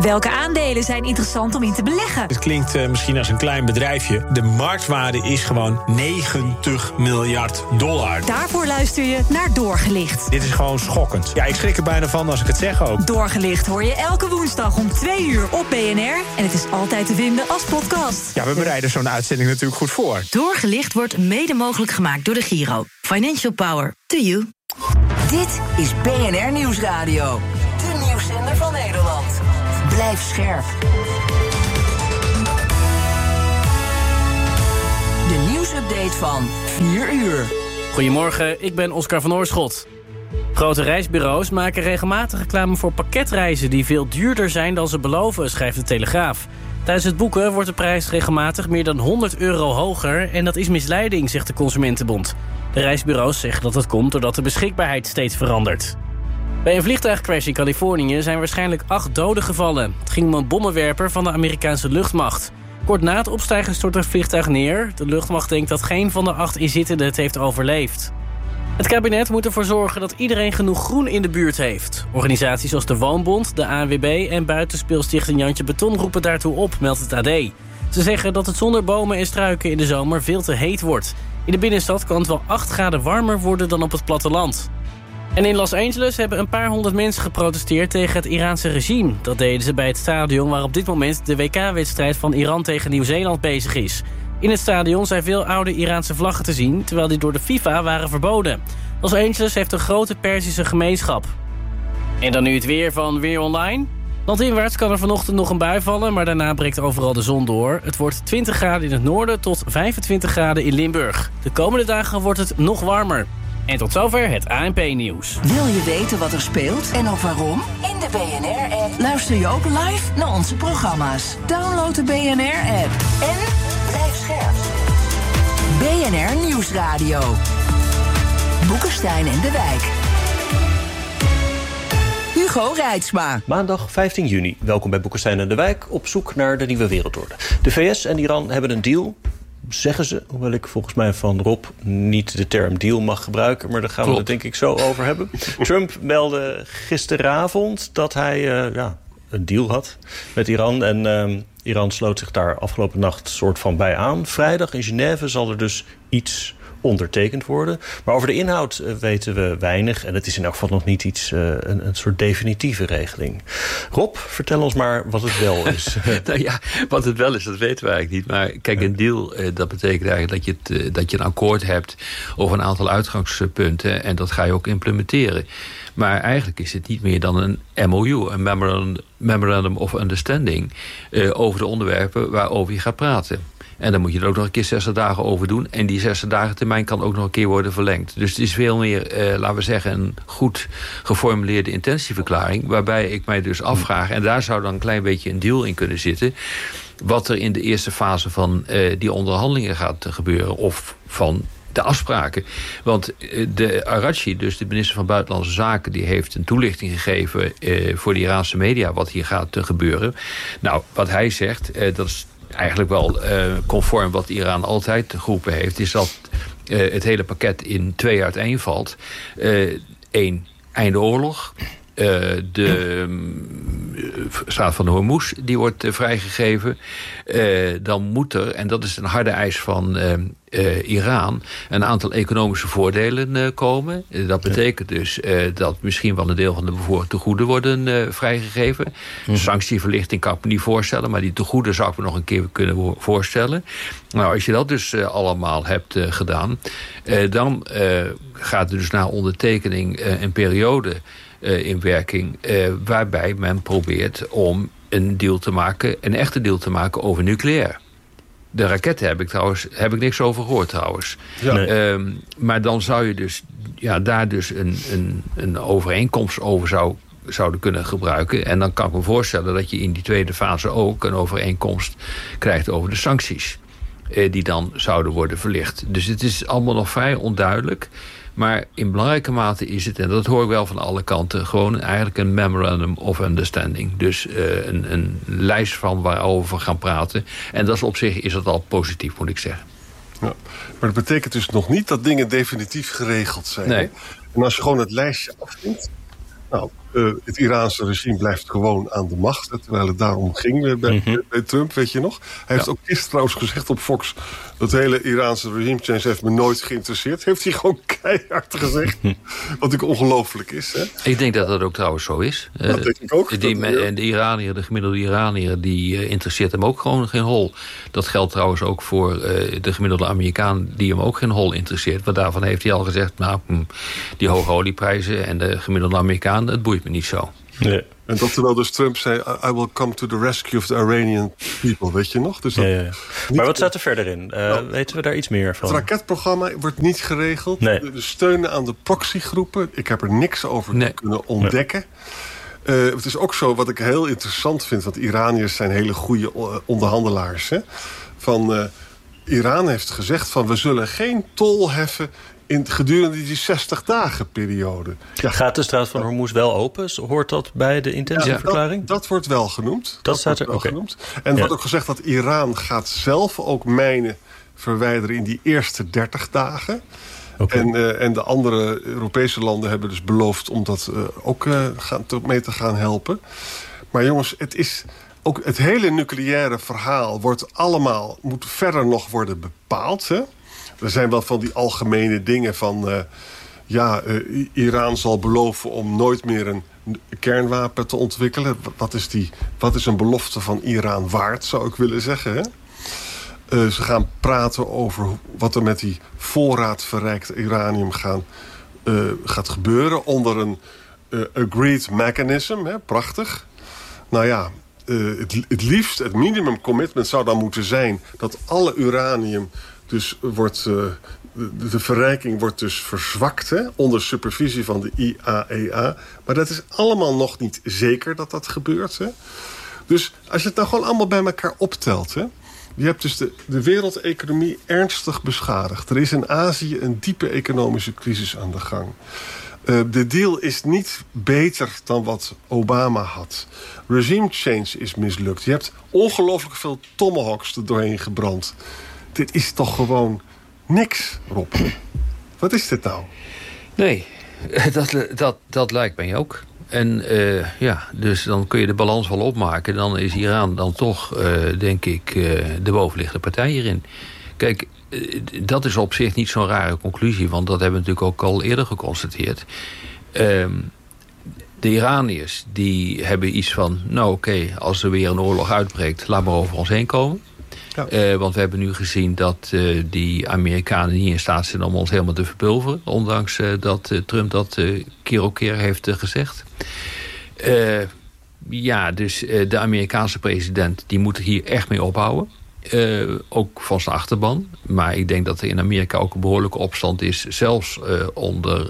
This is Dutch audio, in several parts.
Welke aandelen zijn interessant om in te beleggen? Het klinkt misschien als een klein bedrijfje. De marktwaarde is gewoon $90 miljard. Daarvoor luister je naar Doorgelicht. Dit is gewoon schokkend. Ja, ik schrik er bijna van als ik het zeg ook. Doorgelicht hoor je elke woensdag om 2 uur op BNR. En het is altijd te vinden als podcast. Ja, we bereiden zo'n uitzending natuurlijk goed voor. Doorgelicht wordt mede mogelijk gemaakt door de Giro. Financial power to you. Dit is BNR Nieuwsradio. De nieuwszender van Nederland. Blijf scherp. De nieuwsupdate van 4 uur. Goedemorgen, ik ben Oscar van Oorschot. Grote reisbureaus maken regelmatig reclame voor pakketreizen die veel duurder zijn dan ze beloven, schrijft de Telegraaf. Tijdens het boeken wordt de prijs regelmatig meer dan €100 hoger en dat is misleiding, zegt de Consumentenbond. De reisbureaus zeggen dat het komt doordat de beschikbaarheid steeds verandert. Bij een vliegtuigcrash in Californië zijn waarschijnlijk 8 doden gevallen. Het ging om een bommenwerper van de Amerikaanse luchtmacht. Kort na het opstijgen stort het vliegtuig neer. De luchtmacht denkt dat geen van de 8 inzittenden het heeft overleefd. Het kabinet moet ervoor zorgen dat iedereen genoeg groen in de buurt heeft. Organisaties als de Woonbond, de ANWB en Buitenspeelstichting Jantje Beton roepen daartoe op, meldt het AD. Ze zeggen dat het zonder bomen en struiken in de zomer veel te heet wordt. In de binnenstad kan het wel 8 graden warmer worden dan op het platteland. En in Los Angeles hebben een paar honderd mensen geprotesteerd tegen het Iraanse regime. Dat deden ze bij het stadion waar op dit moment de WK-wedstrijd van Iran tegen Nieuw-Zeeland bezig is. In het stadion zijn veel oude Iraanse vlaggen te zien, terwijl die door de FIFA waren verboden. Los Angeles heeft een grote Perzische gemeenschap. En dan nu het weer van Weer Online. Landinwaarts kan er vanochtend nog een bui vallen, maar daarna breekt overal de zon door. Het wordt 20 graden in het noorden tot 25 graden in Limburg. De komende dagen wordt het nog warmer. En tot zover het ANP-nieuws. Wil je weten wat er speelt en ook waarom? In de BNR-app luister je ook live naar onze programma's. Download de BNR-app en blijf scherp. BNR Nieuwsradio. Boekenstein en de Wijk. Hugo Reitsma. Maandag 15 juni. Welkom bij Boekenstein en de Wijk. Op zoek naar de nieuwe wereldorde. De VS en Iran hebben een deal, zeggen ze. Hoewel ik volgens mij van Rob niet de term deal mag gebruiken. Maar daar gaan we het denk ik zo over hebben. Trump meldde gisteravond dat hij een deal had met Iran. En Iran sloot zich daar afgelopen nacht soort van bij aan. Vrijdag in Genève zal er dus iets ondertekend worden. Maar over de inhoud weten we weinig. En het is in elk geval nog niet iets, een soort definitieve regeling. Rob, vertel ons maar wat het wel is. Nou ja, wat het wel is, dat weten we eigenlijk niet. Maar kijk, een deal, dat betekent eigenlijk dat je een akkoord hebt over een aantal uitgangspunten. En dat ga je ook implementeren. Maar eigenlijk is het niet meer dan een MOU, een Memorandum of Understanding, over de onderwerpen waarover je gaat praten. En dan moet je er ook nog een keer 60 dagen over doen. En die 60 dagen termijn kan ook nog een keer worden verlengd. Dus het is veel meer, laten we zeggen, een goed geformuleerde intentieverklaring. Waarbij ik mij dus afvraag, en daar zou dan een klein beetje een deal in kunnen zitten, wat er in de eerste fase van die onderhandelingen gaat gebeuren. Of van de afspraken. Want de Araghchi, dus de minister van Buitenlandse Zaken, die heeft een toelichting gegeven voor de Iraanse media wat hier gaat gebeuren. Nou, wat hij zegt, dat is eigenlijk wel conform wat Iran altijd geroepen heeft, is dat het hele pakket in 2 uiteenvalt. 1, einde oorlog. De straat van de Hormuz, die wordt vrijgegeven. Dan moet er, en dat is een harde eis van Iran, een aantal economische voordelen komen. Dat betekent dus dat misschien wel een deel van de bevoorrechte tegoeden worden vrijgegeven. Sanctieverlichting kan ik me niet voorstellen, maar die tegoeden zou ik me nog een keer kunnen voorstellen. Nou, als je dat dus allemaal hebt gedaan, dan gaat er dus na ondertekening een periode in werking, waarbij men probeert om een deal te maken, een echte deal te maken over nucleair. De raketten heb ik niks over gehoord trouwens. Ja. Nee. Maar dan zou je dus daar dus een overeenkomst over zouden kunnen gebruiken. En dan kan ik me voorstellen dat je in die tweede fase ook een overeenkomst krijgt over de sancties. Die dan zouden worden verlicht. Dus het is allemaal nog vrij onduidelijk. Maar in belangrijke mate is het, en dat hoor ik wel van alle kanten, gewoon eigenlijk een Memorandum of Understanding. Dus een lijst van waarover we gaan praten. En dat is op zich is dat al positief, moet ik zeggen. Ja, maar dat betekent dus nog niet dat dingen definitief geregeld zijn. Nee. En als je gewoon het lijstje afvindt, nou, Het Iraanse regime blijft gewoon aan de macht. Terwijl het daarom ging bij Trump, weet je nog. Hij heeft ook gisteren trouwens gezegd op Fox... dat hele Iraanse regime change heeft me nooit geïnteresseerd. Heeft hij gewoon keihard gezegd. Wat ook ongelooflijk is. Hè? Ik denk dat dat ook trouwens zo is. Dat denk ik ook. En de Iranier, de gemiddelde Iranier... die interesseert hem ook gewoon geen hol. Dat geldt trouwens ook voor de gemiddelde Amerikaan... die hem ook geen hol interesseert. Want daarvan heeft hij al gezegd... nou, die hoge olieprijzen en de gemiddelde Amerikaan... het boeit me niet zo. Nee. En dat terwijl dus Trump zei... I will come to the rescue of the Iranian people, weet je nog? Dus dat Maar wat staat er verder in? Weten we daar iets meer van? Het raketprogramma wordt niet geregeld. Nee. De steunen aan de proxygroepen... ik heb er niks over kunnen ontdekken. Het is ook zo, wat ik heel interessant vind... want Iraniërs zijn hele goede onderhandelaars. Hè? Iran heeft gezegd van... we zullen geen tol heffen... gedurende die 60 dagen periode. Ja. Gaat de straat van Hormuz wel open? Hoort dat bij de intentieverklaring? Dat wordt wel genoemd. Dat staat er ook genoemd. En er wordt ook gezegd dat Iran gaat zelf ook mijnen verwijderen... in die eerste 30 dagen. En de andere Europese landen hebben dus beloofd... om dat ook mee te gaan helpen. Maar jongens, het is... ook het hele nucleaire verhaal moet verder nog worden bepaald. Hè? Er zijn wel van die algemene dingen van... Iran zal beloven om nooit meer een kernwapen te ontwikkelen. Wat is een belofte van Iran waard, zou ik willen zeggen. Hè? Ze gaan praten over wat er met die voorraad verrijkt uranium gaat gebeuren... onder een agreed mechanism. Hè? Prachtig. Nou ja... het liefst, het minimum commitment zou dan moeten zijn... dat alle uranium dus wordt... de verrijking wordt dus verzwakt... Hè, onder supervisie van de IAEA. Maar dat is allemaal nog niet zeker dat dat gebeurt. Hè. Dus als je het nou gewoon allemaal bij elkaar optelt... Hè, je hebt dus de wereldeconomie ernstig beschadigd. Er is in Azië een diepe economische crisis aan de gang... De deal is niet beter dan wat Obama had. Regime change is mislukt. Je hebt ongelooflijk veel tomahawks er doorheen gebrand. Dit is toch gewoon niks, Rob? Wat is dit nou? Nee, dat lijkt mij ook. En dus dan kun je de balans wel opmaken. Dan is Iran dan toch, denk ik, de bovenliggende partij hierin. Kijk... dat is op zich niet zo'n rare conclusie... want dat hebben we natuurlijk ook al eerder geconstateerd. De Iraniërs die hebben iets van... nou oké, als er weer een oorlog uitbreekt... laat maar over ons heen komen. Ja. Want we hebben nu gezien dat die Amerikanen niet in staat zijn... om ons helemaal te verpulveren. Ondanks dat Trump dat keer op keer heeft gezegd. Dus de Amerikaanse president... die moet hier echt mee ophouden. Ook van zijn achterban. Maar ik denk dat er in Amerika ook een behoorlijke opstand is. Zelfs onder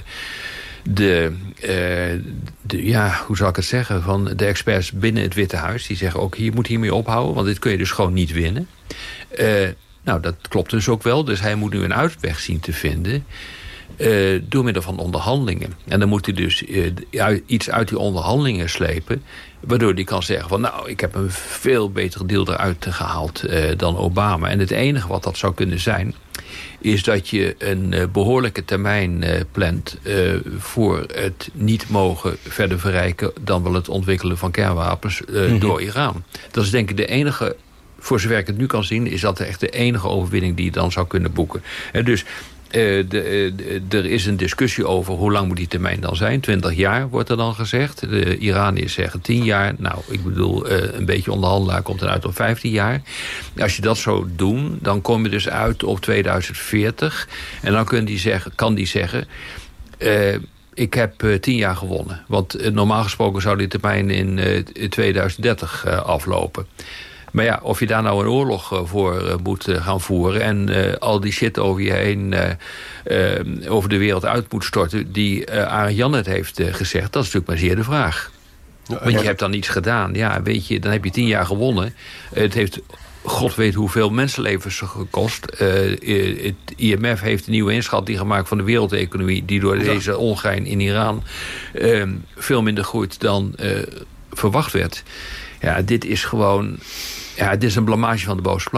hoe zal ik het zeggen... van de experts binnen het Witte Huis. Die zeggen ook, je moet hiermee ophouden. Want dit kun je dus gewoon niet winnen. Dat klopt dus ook wel. Dus hij moet nu een uitweg zien te vinden... door middel van onderhandelingen. En dan moet hij dus iets uit die onderhandelingen slepen... waardoor hij kan zeggen van... nou, ik heb een veel betere deal eruit gehaald dan Obama. En het enige wat dat zou kunnen zijn... is dat je een behoorlijke termijn plant... voor het niet mogen verder verrijken... dan wel het ontwikkelen van kernwapens door Iran. Dat is denk ik de enige... voor zover ik het nu kan zien... is dat echt de enige overwinning die je dan zou kunnen boeken. Dus... er is een discussie over hoe lang moet die termijn dan zijn. 20 jaar wordt er dan gezegd. De Iraniërs zeggen 10 jaar. Nou, ik bedoel, een beetje onderhandelaar komt eruit op 15 jaar. Als je dat zou doen, dan kom je dus uit op 2040. En dan kan die zeggen... ik heb 10 jaar gewonnen. Want normaal gesproken zou die termijn in 2030 aflopen. Maar ja, of je daar nou een oorlog voor moet gaan voeren... en al die shit over je heen over de wereld uit moet storten... die Arend Jan net heeft gezegd, dat is natuurlijk maar zeer de vraag. Ja, want je hebt dan iets gedaan. Ja, weet je, dan heb je 10 jaar gewonnen. Het heeft... God weet hoeveel mensenlevens gekost. Het IMF heeft een nieuwe inschatting gemaakt van de wereldeconomie... die door deze ongein in Iran veel minder groeit dan verwacht werd. Ja, dit is gewoon... Ja, dit is een blamage van de boze plank.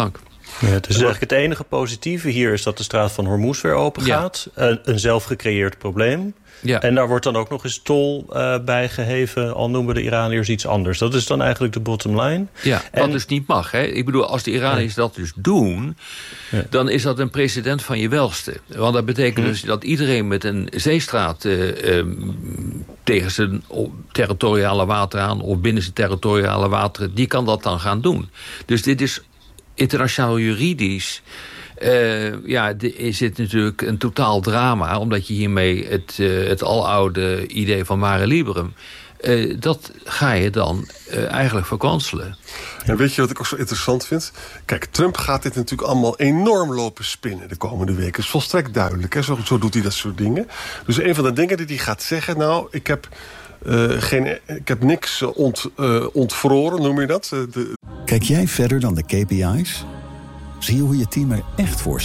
Ja, het is eigenlijk het enige positieve hier is dat de straat van Hormuz weer open gaat. Een zelfgecreëerd probleem. Ja. En daar wordt dan ook nog eens tol bij geheven, al noemen de Iraniërs iets anders. Dat is dan eigenlijk de bottom line. Ja, wat dus niet mag. Hè? Ik bedoel, als de Iraniërs dat dus doen, dan is dat een precedent van je welste. Want dat betekent dus dat iedereen met een zeestraat tegen zijn territoriale water aan, of binnen zijn territoriale wateren, die kan dat dan gaan doen. Dus dit is internationaal juridisch is dit natuurlijk een totaal drama, omdat je hiermee het aloude idee van mare liberum, dat ga je dan eigenlijk verkwanselen. En weet je wat ik ook zo interessant vind? Kijk, Trump gaat dit natuurlijk allemaal enorm lopen spinnen de komende weken. Dat is volstrekt duidelijk. Hè? Zo doet hij dat soort dingen. Dus een van de dingen die hij gaat zeggen, nou, ik heb niks ontvroren, noem je dat? Kijk jij verder dan de KPI's? Zie je hoe je team er echt voor